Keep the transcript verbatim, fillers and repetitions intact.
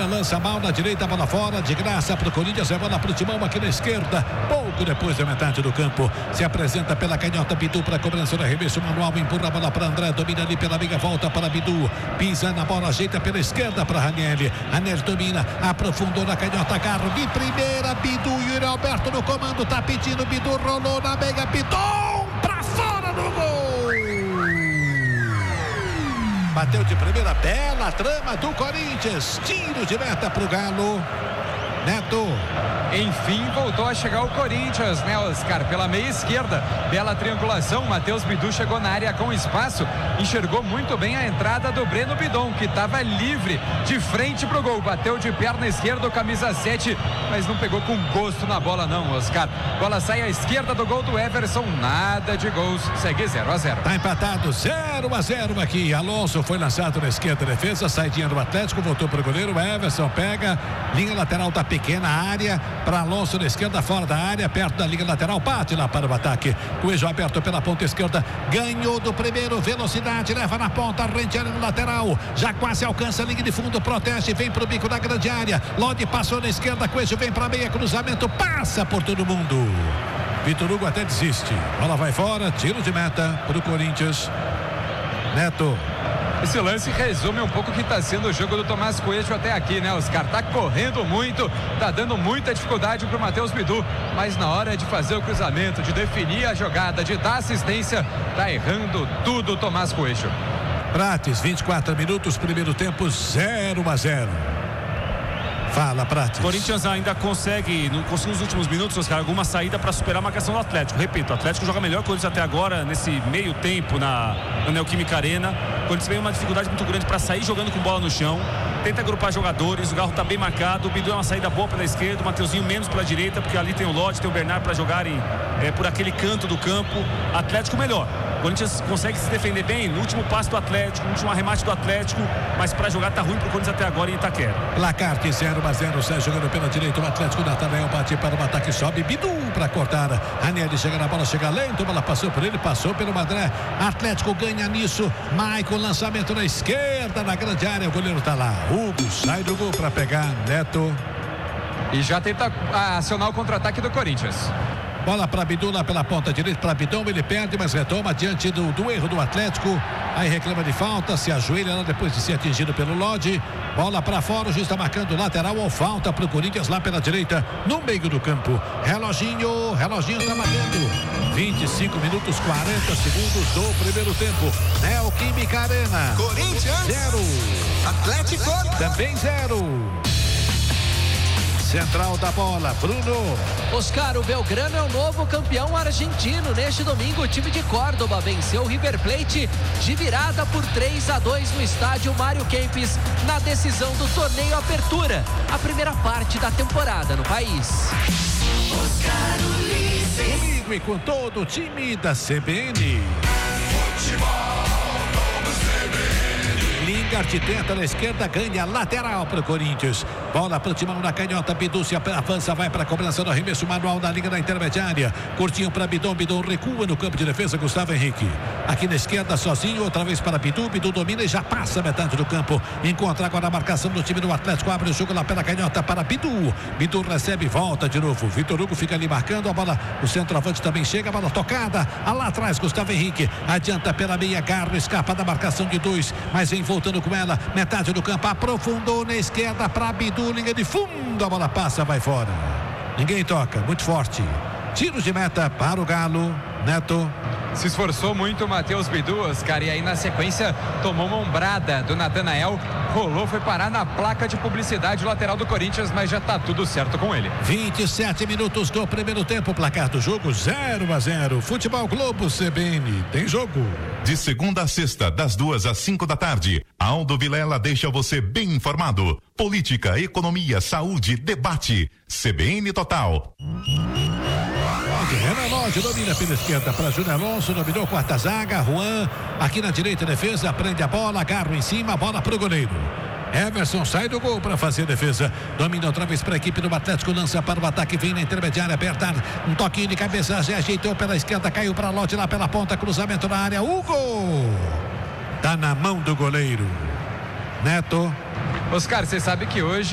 lança mal na direita, bola fora, de graça pro Corinthians, é bola pro Timão aqui na esquerda, pouco depois da metade do campo, se apresenta pela canhota Bidu para cobrança do arremesso manual, empurra a bola para André, domina ali pela meia, volta para Bidu, pisa na bola, ajeita pela esquerda para Ranieri, Ranieri domina, aprofundou na canhota, Carro de primeira, Bidu e o Yuri Alberto no comando, tá pedindo, Bidu rolou na meia, Bidu pra fora do gol! Bateu de primeira, bela trama do Corinthians. Tiro de meta pro Galo. Neto. Enfim, voltou a chegar o Corinthians, né, Oscar? Pela meia esquerda, bela triangulação, Matheus Bidu chegou na área com espaço, enxergou muito bem a entrada do Breno Bidon, que estava livre, de frente pro gol, bateu de perna esquerda, camisa sete, mas não pegou com gosto na bola não, Oscar. Bola sai à esquerda do gol do Everson, nada de gols, segue zero a zero. Tá empatado, zero a zero aqui, Alonso foi lançado na esquerda, defesa, saidinha do Atlético, voltou pro goleiro, Everson pega, linha lateral da pequena área, para Alonso na esquerda, fora da área, perto da linha lateral, bate lá para o ataque, Coelho aberto pela ponta esquerda, ganhou do primeiro, velocidade, leva na ponta, Rentieri no lateral, já quase alcança a linha de fundo, protege, vem pro bico da grande área, Lodi passou na esquerda, Coelho vem para meia, cruzamento, passa por todo mundo, Vitor Hugo até desiste, bola vai fora, tiro de meta para o Corinthians. Neto. Esse lance resume um pouco o que está sendo o jogo do Tomás Coelho até aqui, né? Os caras tá correndo muito, tá dando muita dificuldade pro Matheus Bidu, mas na hora de fazer o cruzamento, de definir a jogada, de dar assistência, tá errando tudo o Tomás Coelho. Prates, vinte e quatro minutos, primeiro tempo, zero a zero. Fala, Prates. Corinthians ainda consegue, não conseguiu nos últimos minutos, Oscar, alguma saída para superar a marcação do Atlético. Repito, o Atlético joga melhor que o Corinthians até agora, nesse meio tempo na, na Neoquímica Arena. O Corinthians tem uma dificuldade muito grande para sair jogando com bola no chão. Tenta agrupar jogadores, o Garro está bem marcado, o Bidu é uma saída boa pela esquerda, o Mateuzinho menos pela direita, porque ali tem o Lodi, tem o Bernard para jogarem é, por aquele canto do campo. Atlético melhor. O Corinthians consegue se defender bem no último passe do Atlético, no último arremate do Atlético, mas para jogar tá ruim pro Corinthians até agora em Itaquera. Placar de zero a zero, sai jogando pela direita, o Atlético Natanael bate para o ataque, sobe Bidu para cortar, Ranieri chega na bola, chega lento, a bola passou por ele, passou pelo Madré, Atlético ganha nisso, Maicon, lançamento na esquerda, na grande área, o goleiro tá lá, Hugo sai do gol para pegar, Neto. E já tenta acionar o contra-ataque do Corinthians. Bola para Bidu lá pela ponta direita, para Bidon, ele perde, mas retoma diante do, do erro do Atlético, aí reclama de falta, se ajoelha lá depois de ser atingido pelo Lodi, bola para fora, o juiz está marcando lateral ou falta para o Corinthians lá pela direita, no meio do campo, reloginho, reloginho está marcando, vinte e cinco minutos, quarenta segundos do primeiro tempo, Neoquímica Arena, Corinthians, zero, Atlético, também zero. Central da bola, Bruno. Oscar, o Belgrano é o novo campeão argentino. Neste domingo, o time de Córdoba venceu o River Plate de virada por três a dois no estádio Mário Kempes, na decisão do torneio Apertura, a primeira parte da temporada no país. Oscar Ulisses. Comigo e com todo o time da C B N. Futebol. Lingard tenta na esquerda, ganha lateral para o Corinthians. Bola para o Timão na canhota, Bidu se avança, vai para a cobrança do arremesso manual na linha da intermediária. Curtinho para Bidon, Bidon recua no campo de defesa, Gustavo Henrique. Aqui na esquerda sozinho, outra vez para Bidu, Bidu domina e já passa a metade do campo. Encontra agora a marcação do time do Atlético, abre o jogo lá pela canhota para Bidu. Bidu recebe, volta de novo. Vitor Hugo fica ali marcando, a bola, o centroavante também chega, a bola tocada. Lá atrás, Gustavo Henrique, adianta pela meia, Garro, escapa da marcação de dois, mas vem voltando com ela, metade do campo, aprofundou na esquerda para Bidu, linha de fundo, a bola passa, vai fora. Ninguém toca, muito forte. Tiro de meta para o Galo, Neto. Se esforçou muito o Matheus Bidu, Oscar, e aí na sequência tomou uma ombrada do Natanael, rolou, foi parar na placa de publicidade lateral do Corinthians, mas já tá tudo certo com ele. vinte e sete minutos do primeiro tempo, placar do jogo zero a zero. Futebol Globo C B N, tem jogo. De segunda a sexta, das duas às cinco da tarde, Aldo Vilela deixa você bem informado. Política, economia, saúde, debate. C B N Total. Renan Lodge domina pela esquerda para Júnior Alonso, dominou quarta zaga, Juan aqui na direita, defesa, prende a bola, Garro em cima, bola para o goleiro. Everson sai do gol para fazer a defesa, domina outra vez para a equipe do Atlético, lança para o ataque, vem na intermediária, apertar, um toquinho de cabeça, já ajeitou pela esquerda, caiu para Lodge lá pela ponta, cruzamento na área, Hugo tá na mão do goleiro. Neto. Oscar, você sabe que hoje